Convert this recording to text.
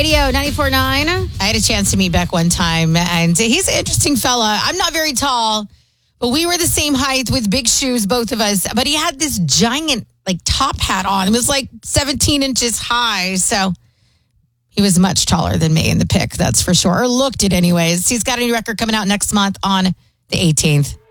Radio 94.9. I had a chance to meet Beck one time, and he's an interesting fella. I'm not very tall, but we were the same height with big shoes, both of us. But he had this giant, top hat on. It was 17 inches high. So he was much taller than me in the pic, that's for sure. Or looked it anyways. He's got a new record coming out next month on the 18th.